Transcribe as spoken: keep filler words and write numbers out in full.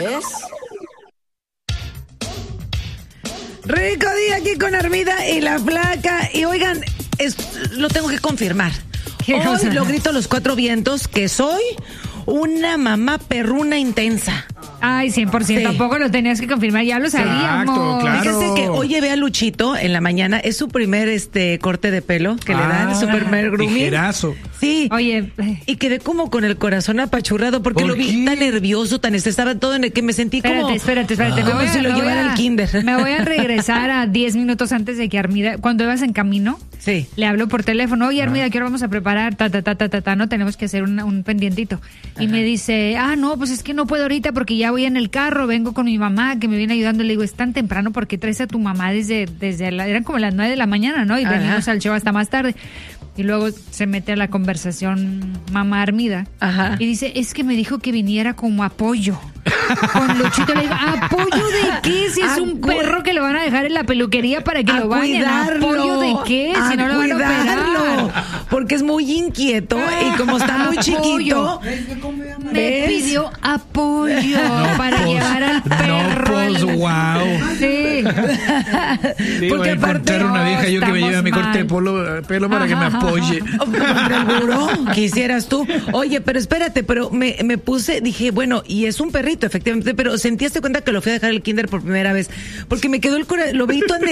¿Ves? Rico día aquí con Armida y la Flaca. Y oigan, es, lo tengo que confirmar. Hoy lo grito a los cuatro vientos que soy una mamá perruna intensa. Ay, cien por ciento. Sí. Tampoco lo tenías que confirmar, ya lo sabíamos. Claro. Fíjese que hoy llevé a Luchito en la mañana, es su primer este corte de pelo que ah, le dan, su primer grooming. Tijerazo. Sí. Oye. Y quedé como con el corazón apachurrado porque ¿Por lo vi qué? tan nervioso, tan estresado, todo en el que me sentí espérate, como... Espérate, espérate, espérate. Como si lo llevara al kinder. Me voy a regresar a diez minutos antes de que Armida, cuando ibas en camino, sí. le hablo por teléfono, oye Armida, ¿qué hora vamos a preparar? Ta, ta, ta, ta, ta, ta, no, tenemos que hacer un, un pendientito. Ajá. Y me dice, ah, no, pues es que no puedo ahorita porque ya voy en el carro, vengo con mi mamá que me viene ayudando. Le digo, es tan temprano porque traes a tu mamá desde, desde la, eran como las nueve de la mañana, ¿no? Y Ajá. venimos al show hasta más tarde. Y luego se mete a la conversación mamá Armida. Ajá. Y dice, es que me dijo que viniera como apoyo. Con Luchito le digo, ¿apoyo de qué? Si es un perro que lo van a dejar en la peluquería para que a lo bañen. ¿Apoyo de qué? Si no lo van a operar. Porque es muy inquieto y como está muy chiquito. Me ¿ves? pidió apoyo no, para pues, llevar al perro. No, pues, wow. Sí. sí porque voy a encontrar una vieja yo que me lleve a mi corte de polo, pelo para Ajá. que me apoye. Seguro, quisieras tú. Oye, pero espérate, pero me, me puse, dije, bueno, y es un perrito, efectivamente, pero sentiste cuenta que lo fui a dejar el kinder por primera vez, porque me quedó el corazón, lo vi tan